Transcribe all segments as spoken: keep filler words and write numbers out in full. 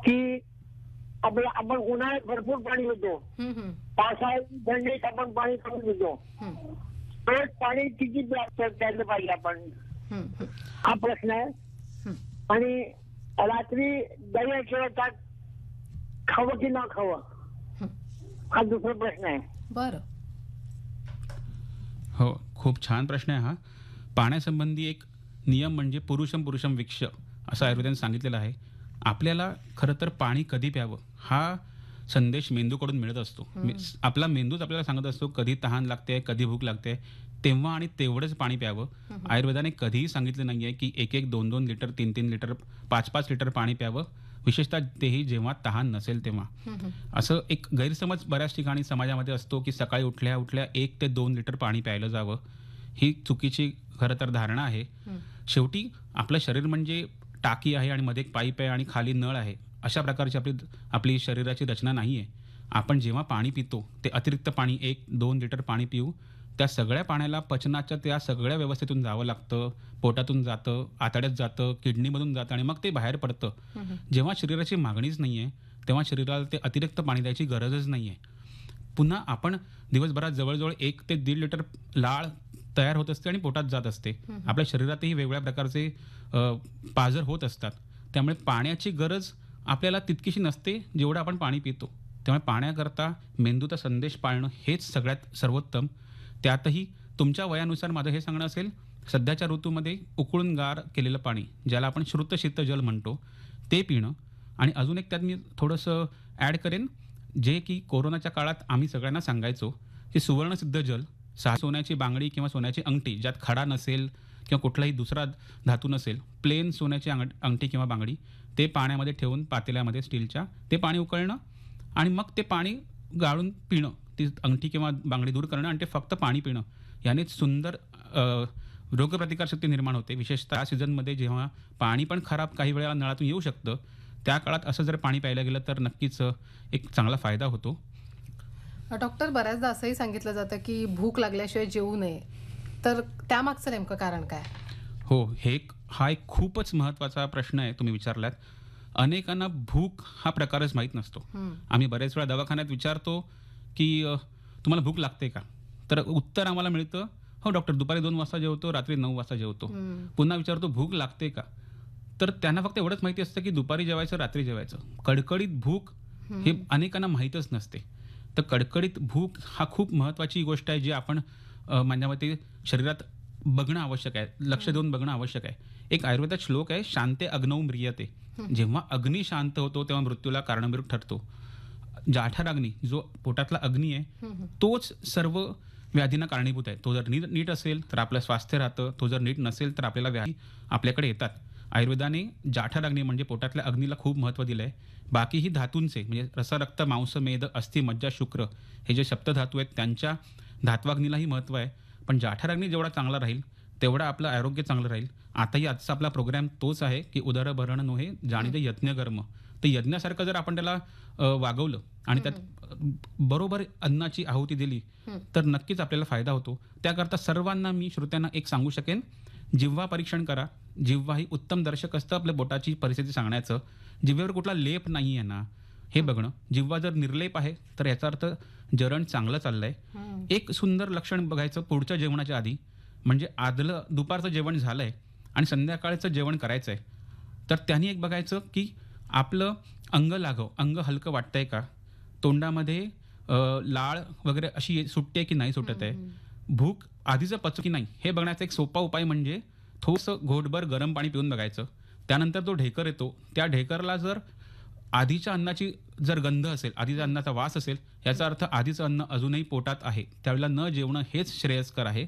की आपलं आपण उन्हाळ्यात भरपूर पाणी पितो, हं, हं. पावसाळ्यात थंडीत आपण पाणी कमी पितो. हं. रोज पाणी किती प्यायला प्यायला पाहिजे आपण, हं, हं. हा प्रश्न आहे. हं. आणि रात्री दही किंवा ताक खावं की न खावं, हं. हा दुसरा प्रश्न आहे. बरं. हो, खूप छान प्रश्न आहे हा. पाण्यासंबंधी एक नियम म्हणजे पुरुषम पुरुषम विक्ष असं आयुर्वेदाने सांगितलेलं आहे. आपल्याला खरं तर पाणी कधी प्यावं हा संदेश मेंदूकडून मिळत असतो. मे- आपला मेंदूच आपल्याला सांगत असतो कधी तहान लागते, कधी भूक लागते, तेव्हा आणि तेवढंच पाणी प्यावं. आयुर्वेदाने कधीही सांगितलं नाहीये की एक एक दोन दोन लिटर, तीन तीन लिटर, पाच पाच लिटर पाणी प्यावं. विशेषतः तेही जेव्हा तहान नसेल तेव्हा. हं, हं. असं एक गैरसमज बऱ्याच ठिकाणी समाजामध्ये असतो की सकाळी उठल्या उठल्या एक ते दोन लिटर पाणी प्यायलं जावं. ही चुकीची खरं तर धारणा आहे. हं. शेवटी आपलं शरीर म्हणजे टाकी आहे आणि मध्ये एक पाईप आहे आणि खाली नळ आहे. अशा प्रकारची आपली आपली शरीराची रचना नाही आहे. आपण जेव्हा पाणी पितो ते अतिरिक्त पाणी एक दोन लिटर पाणी पिऊ. त्या सगळ्या पाण्याला पचनाच्या त्या सगळ्या व्यवस्थेतून जावं लागतं. पोटातून जातं, आतड्यात जातं, किडनीमधून जातं आणि मग ते बाहेर पडतं. हं, हं. जेव्हा शरीराची मागणीच नाही आहे तेव्हा शरीराला ते अतिरिक्त पाणी द्यायची गरजच नाही आहे. पुन्हा आपण दिवसभरात जवळजवळ एक ते दीड लिटर लाळ तयार होत असते आणि पोटात जात असते. आपल्या शरीरातही वेगवेगळ्या प्रकारचे अ, पाझर होत असतात. त्यामुळे पाण्याची गरज आपल्याला तितकीशी नसते जेवढं आपण पाणी पितो. त्यामुळे पाण्याकरता मेंदूचा संदेश पाळणं हेच सगळ्यात सर्वोत्तम. त्यातही तुमच्या वयानुसार माझं हे सांगणं असेल, सध्याच्या ऋतूमध्ये उकळून गार केलेलं पाणी ज्याला आपण श्रुतशीत जल म्हणतो ते पिणं. आणि अजून एक त्यात मी थोडंसं ॲड करेन, जे की कोरोनाच्या काळात आम्ही सगळ्यांना सांगायचो की सुवर्णसिद्ध जल, सहा सोन्याची बांगडी किंवा सोन्याची अंगठी ज्यात खडा नसेल किंवा कुठलाही दुसरा धातू नसेल, प्लेन सोन्याची अंग अंगठी किंवा बांगडी ते पाण्यामध्ये ठेवून पातेल्यामध्ये स्टीलच्या ते पाणी उकळणं आणि मग ते पाणी गाळून पिणं, ती अंगठी किंवा बांगडी दूर करणं आणि ते फक्त पाणी पिणं. यानेच सुंदर अ, रोगप्रतिकारशक्ती निर्माण होते. विशेषतः या सीझनमध्ये जेव्हा पाणी पण खराब काही वेळेला नळातून येऊ शकतं, त्या काळात असं जर पाणी प्यायला गेलं तर नक्कीच अ, एक चांगला फायदा होतो. डॉक्टर, बऱ्याचदा असंही सांगितलं जातं की भूक लागल्याशिवाय जेवू नये. तर त्यामागचं नेमकं कारण काय? हो, हे एक हा एक खूपच महत्त्वाचा प्रश्न आहे तुम्ही विचारलात. अनेकांना भूक हा प्रकारच माहीत नसतो. हं. आम्ही बऱ्याच वेळा दवाखान्यात विचारतो की अ, तुम्हाला भूक लागते का? तर उत्तर आम्हाला मिळतं, हो डॉक्टर, दुपारी दोन वाजता जेवतो, रात्री नऊ वाजता जेवतो. हं. पुन्हा विचारतो भूक लागते का? तर त्यांना फक्त एवढंच माहिती असतं की दुपारी जेवायचं, रात्री जेवायचं. कडकडीत भूक हे अनेकांना माहीतच नसते. तर कडकडीत भूक हा खूप महत्त्वाची गोष्ट आहे जी आपण अ, माझ्या मते शरीरात बघणं आवश्यक आहे, लक्ष देऊन बघणं आवश्यक आहे. एक आयुर्वेदात श्लोक आहे, शांते अग्नौ म्रियते. जेव्हा अग्नी शांत होतो तेव्हा मृत्यूला कारणीभूत ठरतो. जाठर अग्नी, जो पोटातला अग्नी आहे, तोच सर्व व्याधींना कारणीभूत आहे. तो जर नीट नीट असेल तर आपलं स्वास्थ्य राहतं, तो जर नीट नसेल तर आपल्याला व्याधी आपल्याकडे येतात. आयुर्वेदाने जाठर अग्नी म्हणजे पोटातल्या अग्नीला खूप महत्त्व दिलं आहे. बाकीही धातूंचे म्हणजे रस, रक्त, मांस, मेद, अस्थि, मज्जा, शुक्र हे जे सप्तधातू आहेत त्यांच्या धात्वाग्नीलाही महत्त्व आहे. पण जाठर अग्नी जेवढा चांगला राहील तेवढं आपलं आरोग्य चांगलं राहील. आताही आजचा आपला प्रोग्राम तोच आहे की उदर भरण नोहे जाणीते यज्ञ कर्म. तर यज्ञासारखं जर आपण त्याला अ, वागवलं आणि त्यात बरोबर अन्नाची आहुती दिली तर नक्कीच आपल्याला फायदा होतो. त्याकरता सर्वांना मी श्रोत्यांना एक सांगू शकेन, जिव्हा परीक्षण करा. जिव्हा ही उत्तम दर्शक असतं आपल्या बोटाची परिस्थिती सांगण्याचं. जिव्हेवर कुठला लेप नाही आहे ना हे बघणं. जिव्हा जर निर्लेप आहे तर याचा अर्थ जरण चांगलं चाललंय. एक सुंदर लक्षण बघायचं पुढच्या जेवणाच्या आधी, म्हणजे आदलं दुपारचं जेवण झालंय आणि संध्याकाळचं जेवण करायचंय. तर त्यांनी एक बघायचं की आपलं अंग लाघव, अंग हलकं वाटतंय का, तोंडामध्ये अ, लाळ वगैरे अशी सुटते की नाही सुटत आहे, भूक आधीचं पचू की नाही हे बघण्याचा एक सोपा उपाय म्हणजे थोडंसं घोटभर गरम पाणी पिऊन बघायचं. त्यानंतर तो ढेकर येतो, त्या ढेकरला जर आधीच्या अन्नाची जर गंध असेल, आधीच्या अन्नाचा वास असेल, याचा अर्थ आधीचं अन्न अजूनही पोटात आहे. त्यावेळेला न जेवणं हेच श्रेयस्कर आहे.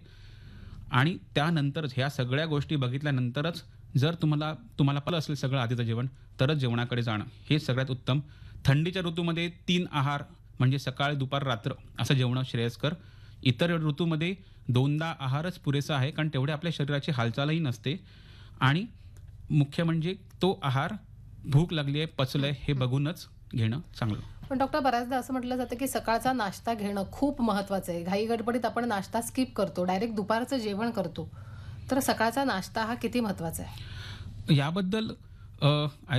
आणि त्यानंतरच ह्या सगळ्या गोष्टी बघितल्यानंतरच जर तुम्हाला तुम्हाला पल असेल सगळं आधीचं जेवण तरच जेवणाकडे जाणं हे सगळ्यात उत्तम. थंडीच्या ऋतूमध्ये तीन आहार म्हणजे सकाळ, दुपार, रात्र असं जेवणं श्रेयस्कर. इतर ऋतूमध्ये दोनदा आहारच पुरेसा आहे, कारण तेवढे आपल्या शरीराची हालचालही नसते. आणि मुख्य म्हणजे तो आहार भूक लागली आहे, पचलंय हे बघूनच घेणं चांगलं. पण डॉक्टर, बऱ्याचदा असं म्हटलं जातं की सकाळचा नाश्ता घेणं खूप महत्त्वाचं आहे. घाई गडबडीत आपण नाश्ता स्किप करतो, डायरेक्ट दुपारचं जेवण करतो. तर सकाळचा नाश्ता हा किती महत्त्वाचा आहे? याबद्दल अ,